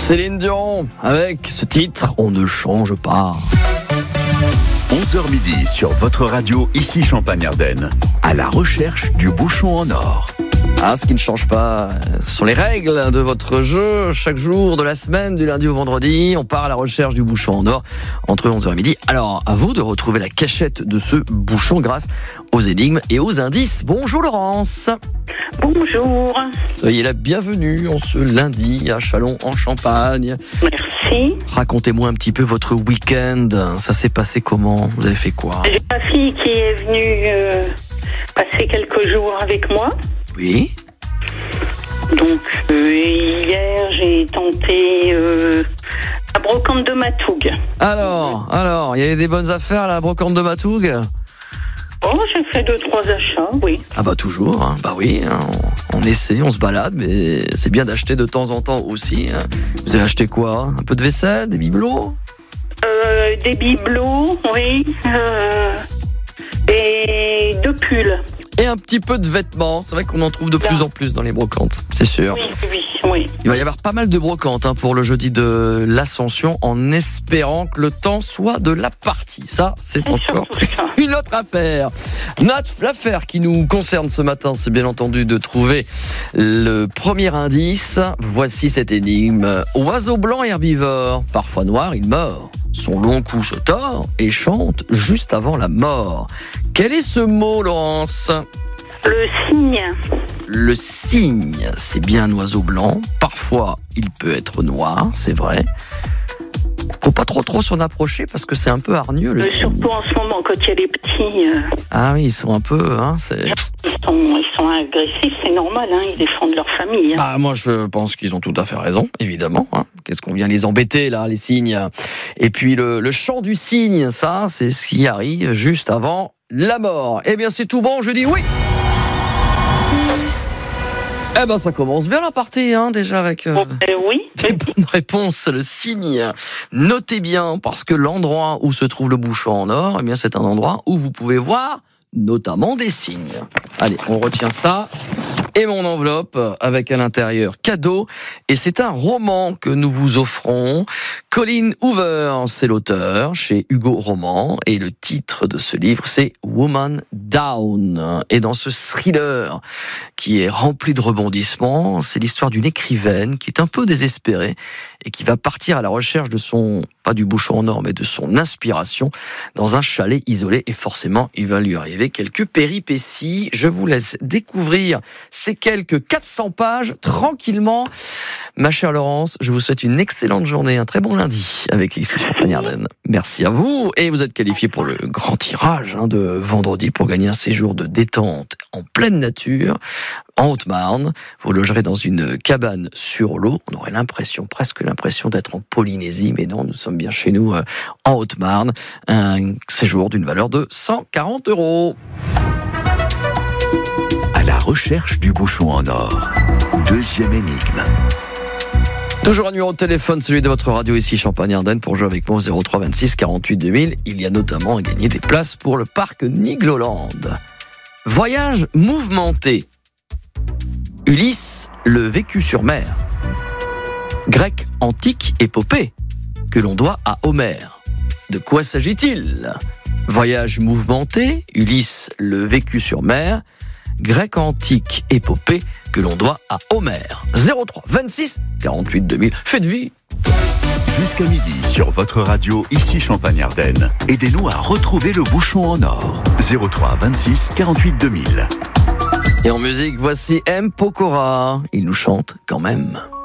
Céline Dion, avec ce titre, on ne change pas. 11h midi sur votre radio, ici Champagne-Ardenne, à la recherche du bouchon en or. Ah, ce qui ne change pas, ce sont les règles de votre jeu. Chaque jour de la semaine, du lundi au vendredi, on part à la recherche du bouchon en or entre 11h et midi. Alors, à vous de retrouver la cachette de ce bouchon grâce aux énigmes et aux indices. Bonjour Laurence. Bonjour. Soyez la bienvenue en ce lundi à Châlons en Champagne. Merci. Racontez-moi un petit peu votre week-end. Ça s'est passé comment? Vous avez fait quoi? J'ai ma fille qui est venue passer quelques jours avec moi. Oui. Donc hier j'ai tenté la brocante de Matougue. Alors, il y avait des bonnes affaires à la brocante de Matougue? Oh, j'ai fait 2-3 achats, oui. Ah bah toujours, hein. Bah oui, hein. On essaie, on se balade, mais c'est bien d'acheter de temps en temps aussi. Hein. Vous avez acheté quoi? Un peu de vaisselle, des bibelots? Des bibelots, oui. Et 2 pulls. Et un petit peu de vêtements. C'est vrai qu'on en trouve de plus en plus dans les brocantes, c'est sûr. Oui. Il va y avoir pas mal de brocantes pour le jeudi de l'Ascension, en espérant que le temps soit de la partie. Ça, c'est encore une autre affaire. L'affaire qui nous concerne ce matin, c'est bien entendu de trouver le premier indice. Voici cette énigme. Oiseau blanc herbivore, parfois noir, il mord. Son long cou se tord et chante juste avant la mort. Quel est ce mot, Laurence? Le cygne. Le cygne, c'est bien un oiseau blanc. Parfois, il peut être noir, c'est vrai. Faut pas trop s'en approcher parce que c'est un peu hargneux, le cygne. Surtout en ce moment, quand il y a les petits... Ah oui, ils sont un peu... Ils sont agressifs, c'est normal, ils défendent leur famille. Ah, moi, je pense qu'ils ont tout à fait raison, évidemment. Qu'est-ce qu'on vient les embêter, là, les cygnes? Et puis, le chant du cygne, ça, c'est ce qui arrive juste avant la mort. Eh bien, c'est tout bon, je dis oui. Eh ben, ça commence bien la partie, déjà, avec oui. des bonnes réponses. Le cygne, notez bien, parce que l'endroit où se trouve le bouchon en or, eh bien, c'est un endroit où vous pouvez voir notamment des cygnes. Allez, on retient ça. Et mon enveloppe avec à l'intérieur cadeau. Et c'est un roman que nous vous offrons. Colin Hoover, c'est l'auteur chez Hugo Roman. Et le titre de ce livre, c'est Woman Down. Et dans ce thriller qui est rempli de rebondissements, c'est l'histoire d'une écrivaine qui est un peu désespérée et qui va partir à la recherche de pas du bouchon en or, mais de son inspiration dans un chalet isolé. Et forcément, il va lui arriver quelques péripéties. Je vous laisse découvrir ces quelques 400 pages tranquillement. Ma chère Laurence, je vous souhaite une excellente journée, un très bon lundi avec ici Champagne-Ardenne. Merci à vous. Et vous êtes qualifié pour le grand tirage de vendredi pour gagner un séjour de détente en pleine nature en Haute-Marne. Vous logerez dans une cabane sur l'eau. On aurait presque l'impression d'être en Polynésie, mais non, nous sommes bien chez nous en Haute-Marne. Un séjour d'une valeur de 140 €. À la recherche du bouchon en or. Deuxième énigme. Toujours un numéro de téléphone, celui de votre radio ici Champagne-Ardenne pour jouer avec moi au 03 26 48 2000. Il y a notamment à gagner des places pour le parc Nigloland. Voyage mouvementé. Ulysse, le vécu sur mer. Grec antique épopée que l'on doit à Homère. De quoi s'agit-il? Voyage mouvementé, Ulysse, le vécu sur mer. Grec antique épopée que l'on doit à Homère. 03 26 48 2000. Faites vie. Jusqu'à midi sur votre radio, ici Champagne-Ardenne. Aidez-nous à retrouver le bouchon en or. 03 26 48 2000. Et en musique, voici M. Pokora. Il nous chante quand même.